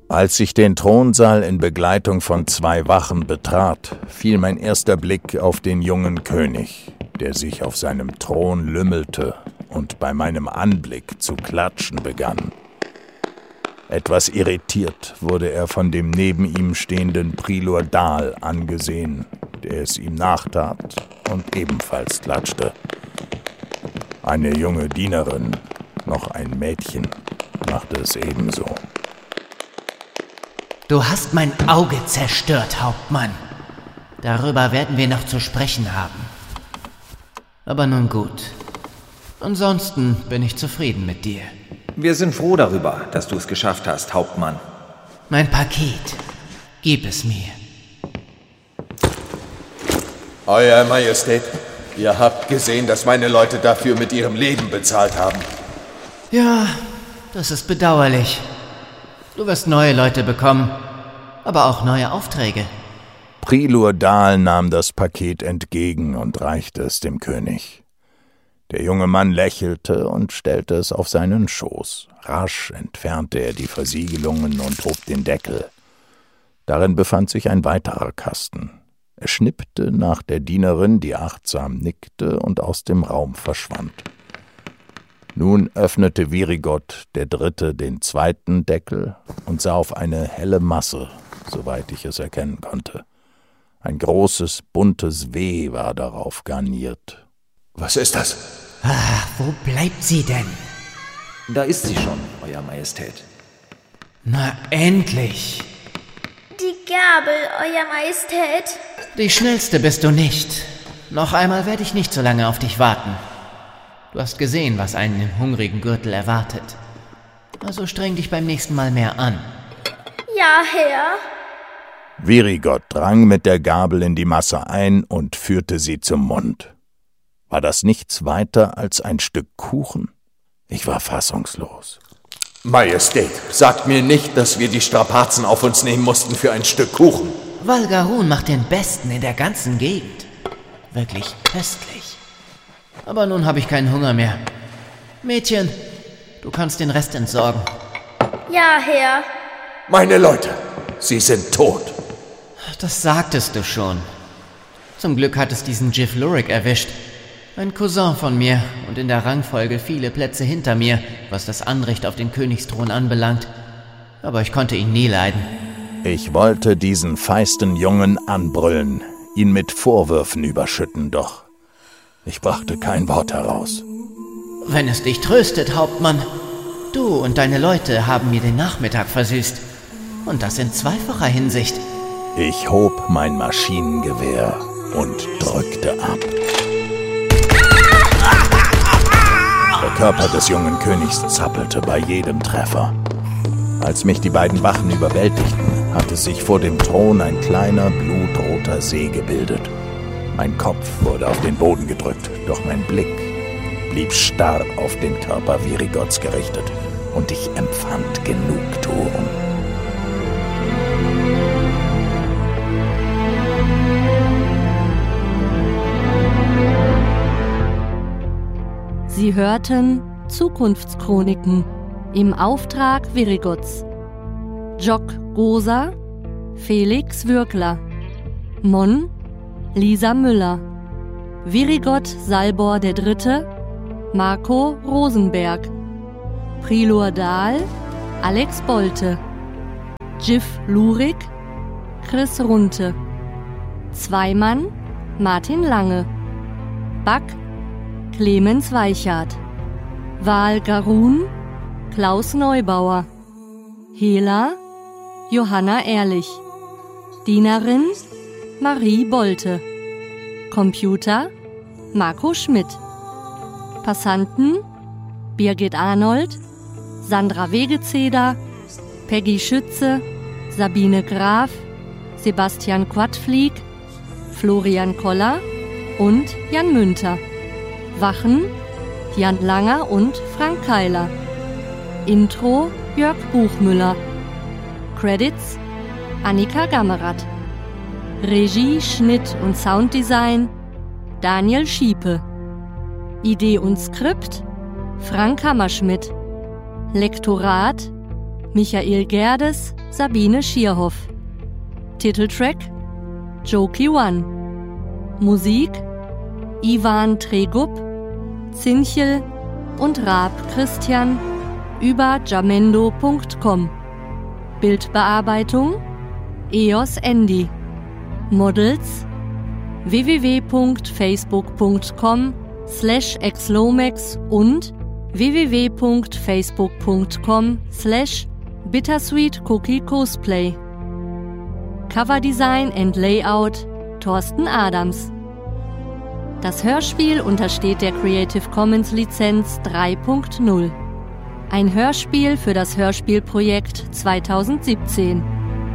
Als ich den Thronsaal in Begleitung von 2 Wachen betrat, fiel mein erster Blick auf den jungen König, der sich auf seinem Thron lümmelte und bei meinem Anblick zu klatschen begann. Etwas irritiert wurde er von dem neben ihm stehenden Prilor Dal angesehen, der es ihm nachtat und ebenfalls klatschte. Eine junge Dienerin, noch ein Mädchen, machte es ebenso. Du hast mein Auge zerstört, Hauptmann. Darüber werden wir noch zu sprechen haben. Aber nun gut. Ansonsten bin ich zufrieden mit dir. Wir sind froh darüber, dass du es geschafft hast, Hauptmann. Mein Paket. Gib es mir. Euer Majestät, ihr habt gesehen, dass meine Leute dafür mit ihrem Leben bezahlt haben. Ja, das ist bedauerlich. Du wirst neue Leute bekommen, aber auch neue Aufträge. Prilor Dal nahm das Paket entgegen und reichte es dem König. Der junge Mann lächelte und stellte es auf seinen Schoß. Rasch entfernte er die Versiegelungen und hob den Deckel. Darin befand sich ein weiterer Kasten. Er schnippte nach der Dienerin, die achtsam nickte und aus dem Raum verschwand. Nun öffnete Virigot der Dritte den zweiten Deckel und sah auf eine helle Masse, soweit ich es erkennen konnte. Ein großes, buntes W war darauf garniert. Was ist das? Wo bleibt sie denn? Da ist sie schon, Euer Majestät. Na, endlich! Die Gabel, Euer Majestät. Die schnellste bist du nicht. Noch einmal werde ich nicht so lange auf dich warten. Du hast gesehen, was einen im hungrigen Gürtel erwartet. Also streng dich beim nächsten Mal mehr an. Ja, Herr. Virigot drang mit der Gabel in die Masse ein und führte sie zum Mund. War das nichts weiter als ein Stück Kuchen? Ich war fassungslos. Majestät, sagt mir nicht, dass wir die Strapazen auf uns nehmen mussten für ein Stück Kuchen. Valgarun macht den besten in der ganzen Gegend. Wirklich köstlich. Aber nun habe ich keinen Hunger mehr. Mädchen, du kannst den Rest entsorgen. Ja, Herr. Meine Leute, sie sind tot. Das sagtest du schon. Zum Glück hat es diesen Jiff Lurik erwischt. Ein Cousin von mir und in der Rangfolge viele Plätze hinter mir, was das Anrecht auf den Königsthron anbelangt. Aber ich konnte ihn nie leiden. Ich wollte diesen feisten Jungen anbrüllen, ihn mit Vorwürfen überschütten, doch ich brachte kein Wort heraus. Wenn es dich tröstet, Hauptmann, du und deine Leute haben mir den Nachmittag versüßt. Und das in zweifacher Hinsicht. Ich hob mein Maschinengewehr und drückte ab. Der Körper des jungen Königs zappelte bei jedem Treffer. Als mich die beiden Wachen überwältigten, hatte sich vor dem Thron ein kleiner, blutroter See gebildet. Mein Kopf wurde auf den Boden gedrückt, doch mein Blick blieb starr auf den Körper Virigots gerichtet und ich empfand Genugtuung. Sie hörten Zukunftschroniken im Auftrag Virigots. Jock Gosa, Felix Würkler. Mon, Lisa Müller. Virigot Salbor III., Marco Rosenberg. Prilor Dal, Alex Bolte. Jiff Lurik, Chris Runte. Zweimann, Martin Lange. Back, Clemens Weichert. Valgarun, Klaus Neubauer. Hela, Johanna Ehrlich. Dienerin, Marie Bolte. Computer, Marco Schmidt. Passanten, Birgit Arnold, Sandra Wegezeder, Peggy Schütze, Sabine Graf, Sebastian Quadflieg, Florian Koller und Jan Münter. Wachen, Jan Langer und Frank Keiler. Intro, Jörg Buchmüller. Credits, Annika Gammerath. Regie, Schnitt und Sounddesign, Daniel Schiepe. Idee und Skript, Frank Hammerschmidt. Lektorat, Michael Gerdes, Sabine Schierhoff. Titeltrack Jokey One. Musik Ivan Tregub, Zinchel und Raab Christian über jamendo.com. Bildbearbeitung EOS Andy. Models www.facebook.com/exlomax und www.facebook.com/Bittersweet Cookie Cosplay. Coverdesign and Layout Thorsten Adams. Das Hörspiel untersteht der Creative Commons Lizenz 3.0. Ein Hörspiel für das Hörspielprojekt 2017.